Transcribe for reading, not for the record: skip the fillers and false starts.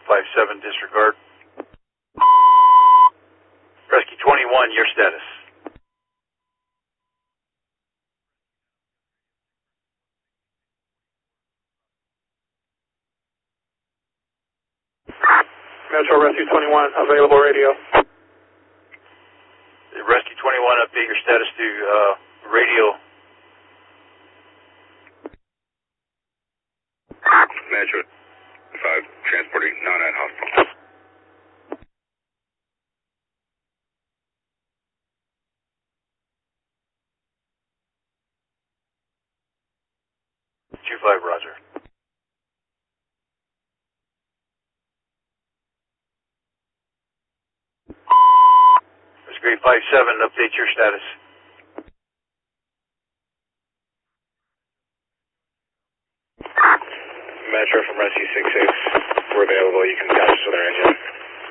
57, disregard. Rescue 21, your status. Metro Rescue 21, available radio. Rescue 21, update your status to radio. Metro 5, transporting non-ad hospital. Two 5, roger. Rescue 57, update your status. Metro from Rescue 66, we're available. You can